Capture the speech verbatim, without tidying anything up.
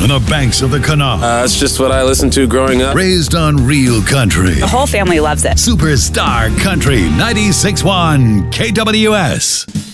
on the banks of the Kanawha. Uh, it's just what I listened to growing up. Raised on real country. The whole family loves it. Superstar Country ninety-six point one K W S.